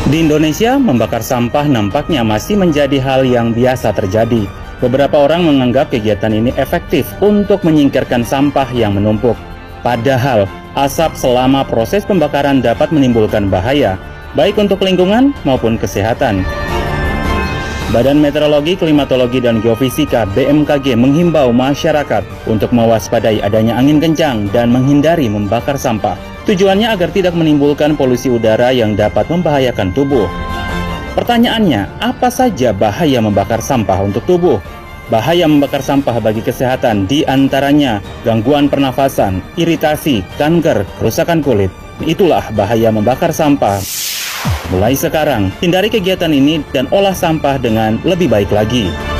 Di Indonesia, membakar sampah nampaknya masih menjadi hal yang biasa terjadi. Beberapa orang menganggap kegiatan ini efektif untuk menyingkirkan sampah yang menumpuk. Padahal, asap selama proses pembakaran dapat menimbulkan bahaya, baik untuk lingkungan maupun kesehatan. Badan Meteorologi, Klimatologi, dan Geofisika (BMKG) menghimbau masyarakat untuk mewaspadai adanya angin kencang dan menghindari membakar sampah. Tujuannya agar tidak menimbulkan polusi udara yang dapat membahayakan tubuh. Pertanyaannya, apa saja bahaya membakar sampah untuk tubuh? Bahaya membakar sampah bagi kesehatan diantaranya gangguan pernafasan, iritasi, kanker, kerusakan kulit. Itulah bahaya membakar sampah. Mulai sekarang, hindari kegiatan ini dan olah sampah dengan lebih baik lagi.